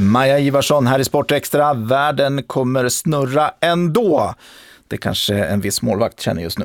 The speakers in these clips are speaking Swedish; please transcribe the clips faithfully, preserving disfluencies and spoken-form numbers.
Maja Ivarsson här i Sport Extra. Världen kommer snurra ändå. Det kanske en viss målvakt känner just nu.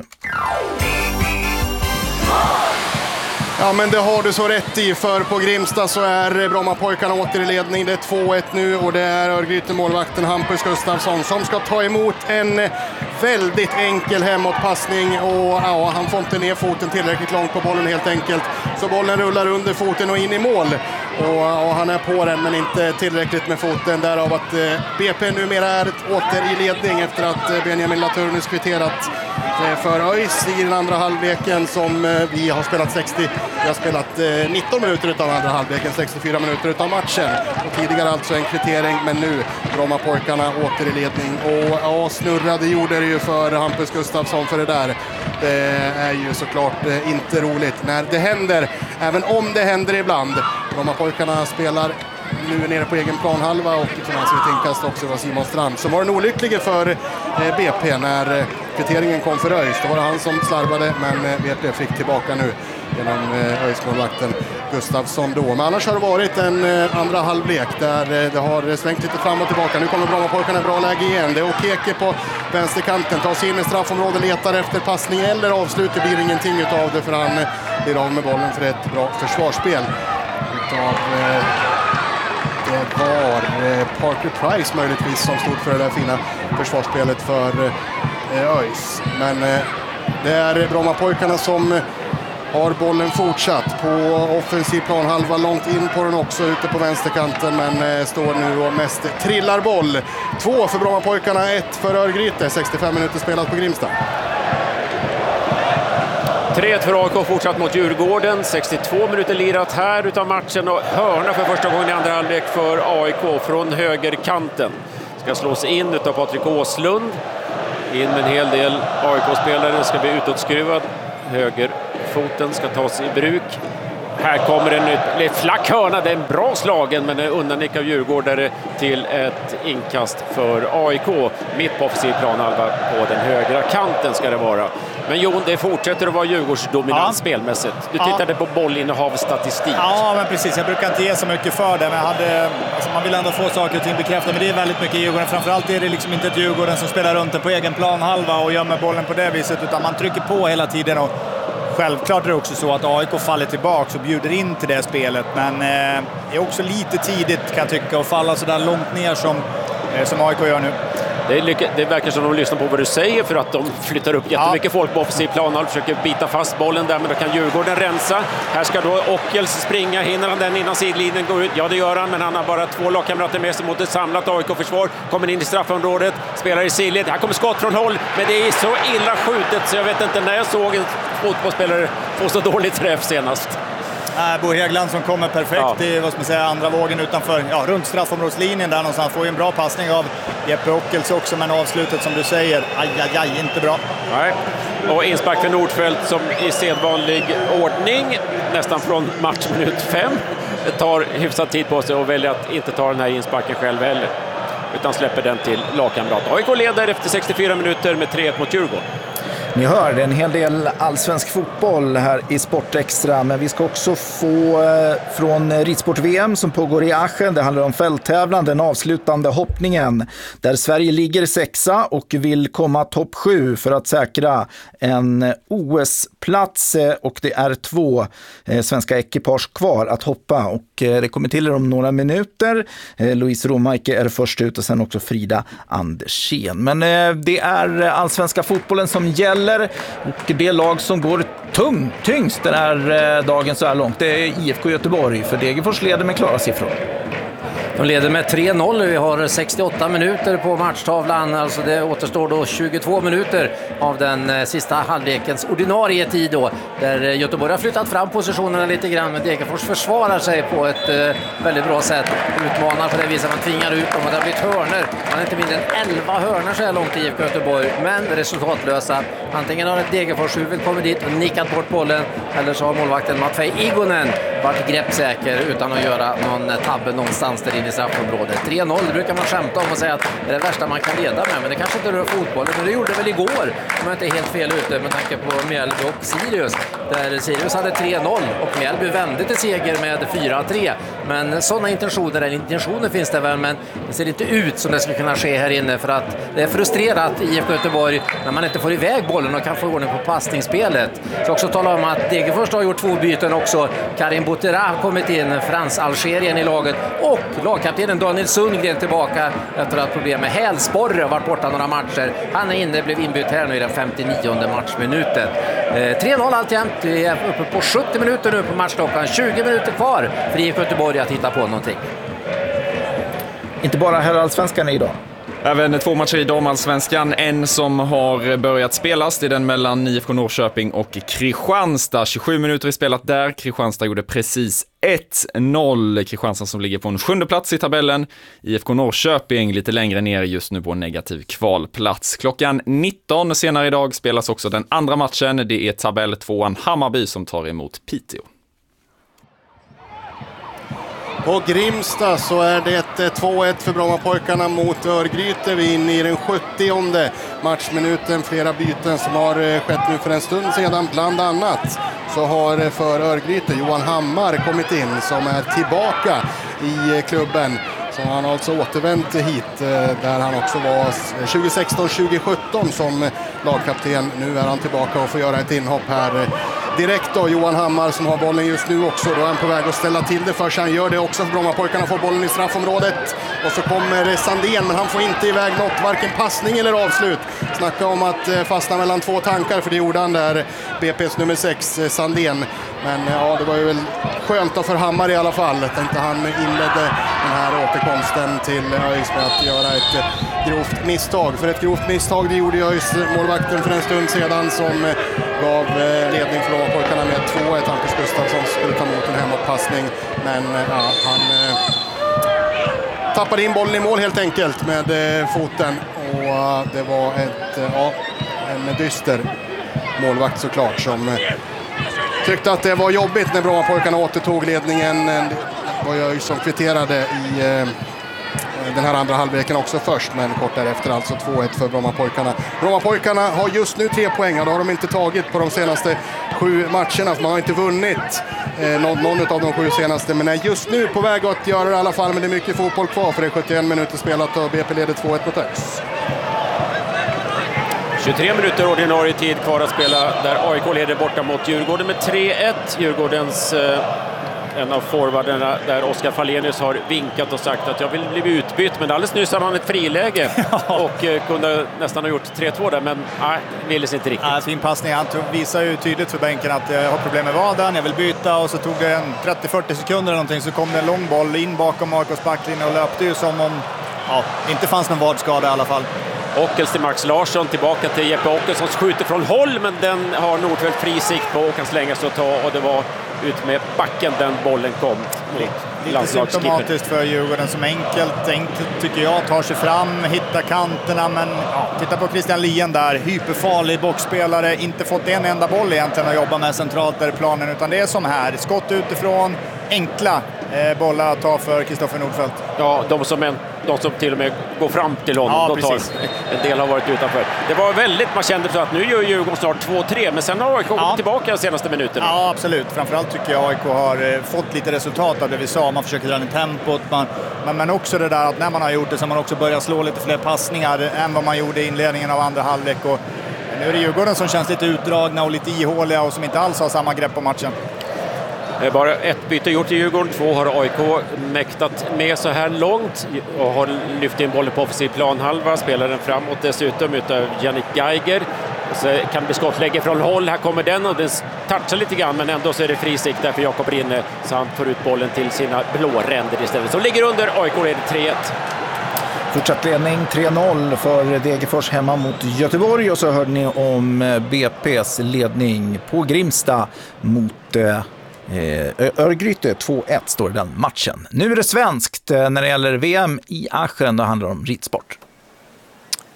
Ja, men det har du så rätt i, för på Grimsta så är Brommapojkarna åter i ledning. Det är två ett nu och det är Örgryte-målvakten Hampus Gustafsson som ska ta emot en väldigt enkel hemåtpassning och ja, han får inte ner foten tillräckligt långt på bollen helt enkelt. Så bollen rullar under foten och in i mål. Och, och han är på den men inte tillräckligt med foten, därav att eh, B P numera är åter i ledning efter att eh, Benjamin Laturnus kvitterat eh, för ÖIS i den andra halvleken som eh, vi har spelat sextio. Vi har spelat eh, nitton minuter utav andra halvleken, sextiofyra minuter utav matchen. Och tidigare alltså en kvittering, men nu Brommapojkarna åter i ledning. Och ja, snurrade gjorde det ju för Hampus Gustafsson för det där. Det är ju såklart eh, inte roligt när det händer, även om det händer ibland. Brommapojkarna spelar nu nere på egen planhalva och liksom hans inkast också var Simon Strand som var en olycklig för eh, B P när eh, kvitteringen kom för ÖIS. Då var det han som slarvade, men eh, B P fick tillbaka nu genom eh, ÖIS-målvakten Gustafsson då. Men annars har det varit en eh, andra halvlek där eh, det har svängt lite fram och tillbaka. Nu kommer Brommapojkarna i bra läge igen. Det är Okeke på vänsterkanten, tar sig in i straffområdet, letar efter passning eller avslut. Det blir ingenting utav det för han eh, blir av med bollen för ett bra försvarsspel utav eh, det var eh, Parker Price möjligtvis som stod för det där fina försvarsspelet för eh, ÖIS. Men eh, det är Brommapojkarna som eh, har bollen fortsatt på offensiv planhalva, långt in på den också ute på vänsterkanten, men eh, står nu och mest trillar boll. Två för Brommapojkarna, ett för Örgryte. sextiofem minuter spelat på Grimsta. tre ett för A I K fortsatt mot Djurgården. sextiotvå minuter lirat här utav matchen och hörna för första gången i andra halvlek för A I K från högerkanten. Ska slås in utav Patrik Åslund. In med en hel del A I K-spelare, ska bli utåtskruvad. Högerfoten ska tas i bruk. Här kommer en ett flack hörna, det är en bra slagen men en undannick av Djurgårdare till ett inkast för A I K. Mitt på offensiv planhalva på den högra kanten ska det vara. Men Jon, det fortsätter att vara Djurgårds dominant ja. spelmässigt. Du tittade ja. på bollinnehavsstatistik. Ja, men precis. Jag brukar inte ge så mycket för det, men jag hade, alltså man vill ändå få saker och ting bekräftade. Men det är väldigt mycket Djurgården. Framförallt är det liksom inte ett Djurgården som spelar runt på egen planhalva och gömmer bollen på det viset, utan man trycker på hela tiden. Och självklart är det också så att A I K faller tillbaka och bjuder in till det spelet. Men eh, det är också lite tidigt kan jag tycka att falla så där långt ner som, eh, som A I K gör nu. Det, är lyck- det verkar som att de lyssnar på vad du säger, för att de flyttar upp jättemycket ja. folk på offensiv plan och försöker bita fast bollen där, men då kan Djurgården rensa. Här ska då Ockels springa, hinner han den innan sidlinjen går ut? Ja, det gör han, men han har bara två lagkamrater med sig mot ett samlat A I K-försvar. Kommer in i straffområdet, spelar i sidled. Här kommer skott från håll, men det är så illa skjutet så jag vet inte när jag såg en fotbollsspelare få så dålig träff senast. Äh, Bo Hägglund som kommer perfekt ja. i vad ska man säga, andra vågen utanför, ja, runt straffområdslinjen där någonstans. Får ju en bra passning av Jeppe Ockels också, men avslutet som du säger, aj, aj, aj, inte bra. Nej. Och inspark för Nordfeldt som i sedvanlig ordning, nästan från matchminut fem, tar hyfsat tid på sig och väljer att inte ta den här insparken själv heller, utan släpper den till lagkamrat. A I K leder efter sextiofyra minuter med tre ett mot Djurgården. Ni hör, det är en hel del allsvensk fotboll här i Sport Extra, men vi ska också få eh, från Ridsport-V M som pågår i Aschen. Det handlar om fälttävlan, den avslutande hoppningen, där Sverige ligger sexa och vill komma topp sju för att säkra en O S-plats, och det är två eh, svenska ekipage kvar att hoppa, och eh, det kommer till er om några minuter. Eh, Louise Romaike är först ut och sen också Frida Andersén. Men eh, det är allsvenska fotbollen som gäller. Och det lag som går tung, tyngst den här dagen så här långt, det är I F K Göteborg, för Degerfors leder med klara siffror. De leder med tre noll. Vi har sextioåtta minuter på matchtavlan. Alltså det återstår då tjugotvå minuter av den sista halvlekens ordinarie tid då, där Göteborg har flyttat fram positionerna lite grann, men Degerfors försvarar sig på ett eh, väldigt bra sätt. Utmanar på det viset, man tvingar ut dem och det har blivit hörner. Man har inte mindre än elva hörner så här långt i I F K Göteborg, men resultatlösa. Antingen har ett Degerfors huvud kommit dit och nickat bort bollen, eller så har målvakten Matvej Igonen varit greppsäker utan att göra någon tabbe någonstans där inne i straffområdet. tre noll, det brukar man skämta om och säga att det är det värsta man kan leda med, men det kanske inte rör fotbollen. Men det gjorde det väl igår, om jag inte är helt fel ute med tanke på Mjällby och Sirius. Där Sirius hade tre noll och Mjällby vände till seger med fyra tre. Men sådana intentioner, eller intentioner finns det väl, men det ser inte ut som det skulle kunna ske här inne, för att det är frustrerat i I F K Göteborg när man inte får iväg bollen och kan få ordning på passningsspelet. Jag ska också tala om att Degerfors har gjort två byten också. Karim Boutera har kommit in, Frans-Algerien i laget, och lagkaptenen Daniel Sundgren tillbaka efter att problem med hälsporre har varit borta några matcher. Han är inne, blev inbytt här nu i den femtionionde matchminuten. Eh, tre noll alltjämt, vi är uppe på sjuttio minuter nu på matchklockan, tjugo minuter kvar för I F K Göteborg att hitta på någonting. Inte bara här allsvenskan idag. Även två matcher i damallsvenskan, en som har börjat spelas, det är den mellan I F K Norrköping och Kristianstad. tjugosju minuter är spelat där, Kristianstad gjorde precis ett noll. Kristianstad som ligger på en sjunde plats i tabellen. I F K Norrköping lite längre ner just nu på en negativ kvalplats. Klockan nitton senare idag spelas också den andra matchen, det är tabelltvåan Hammarby som tar emot Piteå. På Grimsta så är det två ett för Brommapojkarna mot Örgryte. Vi är inne i den sjuttionde matchminuten. Flera byten som har skett nu för en stund sedan. Bland annat så har för Örgryte Johan Hammar kommit in som är tillbaka i klubben. Så han har alltså återvänt hit där han också var tjugo sexton tjugo sjutton som lagkapten. Nu är han tillbaka och får göra ett inhopp här direkt då. Johan Hammar som har bollen just nu också. Då är han på väg att ställa till det för sig. Han gör det också för Brommapojkarna, får bollen i straffområdet. Och så kommer Sandén, men han får inte iväg något, varken passning eller avslut. Snacka om att fastna mellan två tankar, för det gjorde han där, B P:s nummer sex, Sandén. Men ja, det var ju väl skönt då för Hammar i alla fall. Att inte han inledde den här återkomsten till ÖIS med att göra ett grovt misstag. För ett grovt misstag det gjorde ÖIS målvakten för en stund sedan som gav ledning för Brommapojkarna med två ett. Hampus Gustafsson skulle ta emot en hemåtpassning. Men ja, han eh, tappade in bollen i mål helt enkelt med eh, foten. Och det var ett, eh, ja, en dyster målvakt såklart som eh, tyckte att det var jobbigt när Brommapojkarna återtog ledningen. Det var jag som kvitterade i eh, den här andra halvleken också först, men kort därefter alltså två ett för Brommapojkarna. Brommapojkarna har just nu tre poäng, och det har de inte tagit på de senaste sju matcherna. Man har inte vunnit eh, någon, någon av de sju senaste, men är just nu på väg att göra det i alla fall. Men det är mycket fotboll kvar, för det är sjuttioen minuter spelat och B P leder två ett mot ÖIS. tjugotre minuter ordinarie tid kvar att spela, där A I K leder borta mot Djurgården med tre ett. Djurgårdens eh, en av forwarderna där Oskar Fallenius har vinkat och sagt att jag vill bli utbytt, men alldeles nyss hade han ett friläge och eh, kunde nästan ha gjort tre två där, men nej, ville sig inte riktigt. Ja, fin passning. Han visar ju tydligt för bänken att jag har problem med vaden, jag vill byta, och så tog det en trettio till fyrtio sekunder eller någonting, så kom det en lång boll in bakom A I K:s backlinje och löpte ju som om ja, inte fanns någon vadskada i alla fall. Ockels till Max Larsson, tillbaka till Jeppe Ockels som skjuter från håll, men den har Nordfeldt fri sikt på och kan slänga sig och ta, och det var ut med backen den bollen kom. Lite symptomatiskt för Djurgården som enkelt, enkelt tycker jag, tar sig fram, hittar kanterna, men ja, titta på Christian Lien där, hyperfarlig boxspelare, inte fått en enda boll egentligen att jobba med centralt där i planen, utan det är som här, skott utifrån, enkla eh, bollar att ta för Kristoffer Nordfeldt. Ja, de som, en, de som till och med går fram till honom, ja, de tar, en del har varit utanför. Det var väldigt, man kände så att nu gör Djurgården snart två tre, men sen har A I K ja. tillbaka de senaste minuterna. Ja, absolut. Framförallt tycker jag A I K har eh, fått lite resultat av det vi sa. Man försöker dra ner tempot, man, men, men också det där att när man har gjort det så har man också börjat slå lite fler passningar än vad man gjorde i inledningen av andra halvlek. Och nu är det Djurgården som känns lite utdragna och lite ihåliga och som inte alls har samma grepp på matchen. Bara ett byte gjort i Djurgården, två har A I K mäktat med så här långt och har lyft in bollen på offensiv planhalva, spelar den framåt dessutom utav Jannik Geiger. Så kan det bli skottläge från håll, här kommer den och den touchar lite grann, men ändå så är det fri sikt där för Jakob Rinne, så han får ut bollen till sina blå ränder istället. Så ligger under, A I K leder tre ett. Fortsatt ledning tre noll för Degerfors hemma mot Göteborg, och så hörde ni om B P:s ledning på Grimsta mot eh, Örgryte. Två ett står den matchen. Nu är det svenskt när det gäller V M i Aachen, då handlar det om ridsport.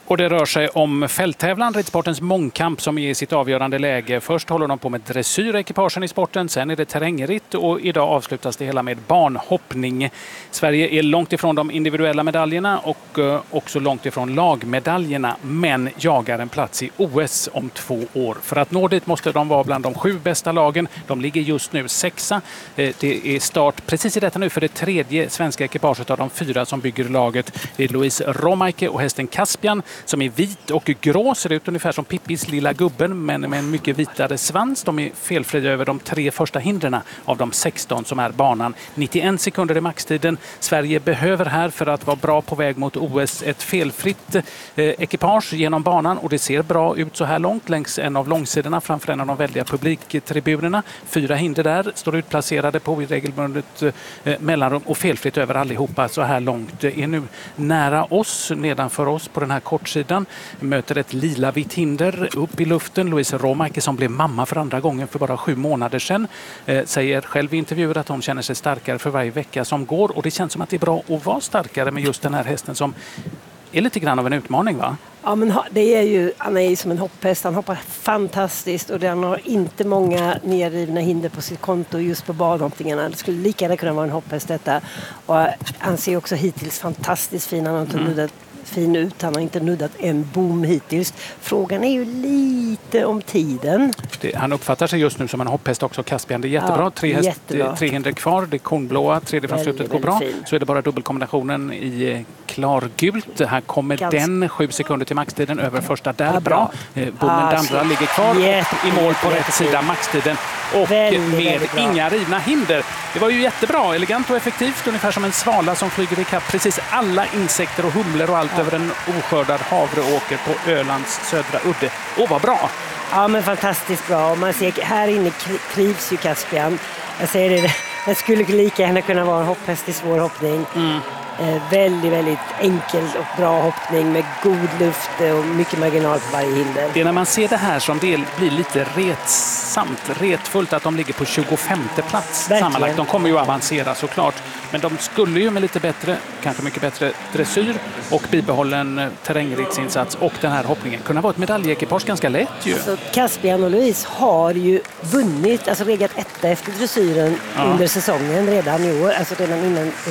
Och det rör sig om fälttävlan, ridsportens mångkamp som är i sitt avgörande läge. Först håller de på med dressyrekipagen i sporten, sen är det terrängritt och idag avslutas det hela med banhoppning. Sverige är långt ifrån de individuella medaljerna och också långt ifrån lagmedaljerna, men jagar en plats i O S om två år. För att nå dit måste de vara bland de sju bästa lagen. De ligger just nu sexa. Det är start precis i detta nu för det tredje svenska ekipaget av de fyra som bygger laget. Det är Louise Romaike och hästen Caspian som är vit och grå, ser ut ungefär som Pippis lilla gubben men med en mycket vitare svans. De är felfria över de tre första hindren av de sexton som är banan. nittioen sekunder i maxtiden. Sverige behöver här för att vara bra på väg mot O S ett felfritt eh, ekipage genom banan och det ser bra ut så här långt längs en av långsidorna framför en av de väldiga publiktribunerna. Fyra hinder där står utplacerade på i regelbundet eh, mellanrum och felfritt över allihopa så här långt. Det är nu nära oss, nedanför oss på den här kortsidan. Möter ett lila vitt hinder upp i luften. Louise Romaike som blev mamma för andra gången för bara sju månader sedan eh, säger själv i intervjuer att hon känner sig starkare för varje vecka som går och det känns som att det är bra att vara starkare med just den här hästen som är lite grann av en utmaning, va? Ja, men det är ju, han är ju som en hopphäst. Han hoppar fantastiskt och han har inte många nedrivna hinder på sitt konto just på badhoppningarna. Det skulle lika gärna kunna vara en hopphäst detta. Och han ser också hittills fantastiskt fin. Han har inte mm. nuddat fin ut. Han har inte nuddat en bom hittills. Frågan är ju lite om tiden. Det, han uppfattar sig just nu som en hopphäst också. Caspian, det är jättebra. Ja, tre, häst, jättebra. tre hinder kvar. Det kornblåa, tredje från slutet går bra. Fin. Så är det bara dubbelkombinationen i klargult. Här kommer Ganska. den sju sekunder till maxtiden över första. Där ja, bra. Eh, bommen ah, andra ligger kvar jätte, i mål på rätt sida maxtiden. Och väldigt, med väldigt inga rivna hinder. Det var ju jättebra, elegant och effektivt. Ungefär som en svala som flyger i kapp precis alla insekter och humlor och allt ja. över en oskördad havreåker på Ölands södra udde. Åh, vad bra! Ja, men fantastiskt bra. Man ser, här inne trivs ju Caspian. Jag säger det, det skulle lika gärna kunna vara en hopphäst i svår hoppning. Mm. Eh, väldigt, väldigt enkel och bra hoppning med god luft och mycket marginal på varje hinder. Det är när man ser det här som det blir lite retsamt, retfullt att de ligger på tjugofemte plats sammanlagt. De kommer ju avancera såklart, men de skulle ju med lite bättre, kanske mycket bättre dressyr och bibehållen terrängritsinsats och den här hoppningen kunna vara ett medaljekipage ganska lätt ju. Så Caspian och Louise har ju vunnit, alltså regat etta efter dressyren ja. under säsongen redan i år, alltså redan innan